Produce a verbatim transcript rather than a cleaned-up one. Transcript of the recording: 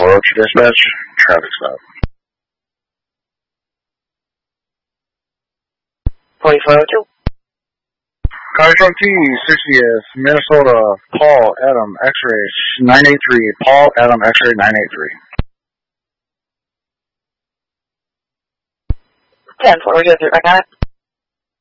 four oh two dispatch, traffic stop. forty-four oh two. Control T, sixtieth, Minnesota, Paul, Adam, X-ray, nine eight three, Paul, Adam, X-ray, nine eight three. ten four oh two, I got it.